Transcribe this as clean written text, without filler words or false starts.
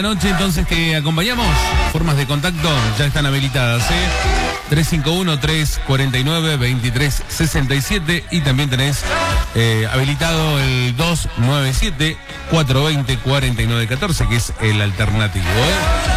Noche, entonces te acompañamos. Formas de contacto ya están habilitadas, 351-349-2367 y también tenés habilitado el 297-420-4914, que es el alternativo,